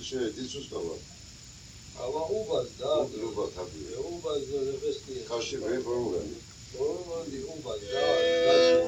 Dizus da var. Ama Ubaz daha. Ubaz tabii. Ubaz nefes değil. Karşı bey falan var. Doğru mu? Ubaz daha.